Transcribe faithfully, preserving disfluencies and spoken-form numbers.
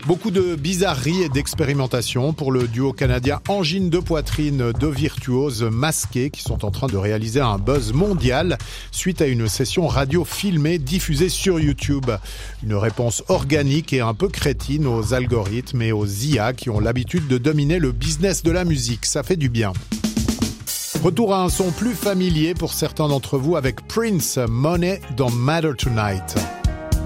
Beaucoup de bizarreries et d'expérimentations pour le duo canadien Angine de poitrine, deux virtuoses masqués qui sont en train de réaliser un buzz mondial suite à une session radio filmée diffusée sur YouTube. Une réponse organique et un peu crétine aux algorithmes et aux I A qui ont l'habitude de dominer le business de la musique. Ça fait du bien. Retour à un son plus familier pour certains d'entre vous avec Prince, Money Don't Matter Tonight.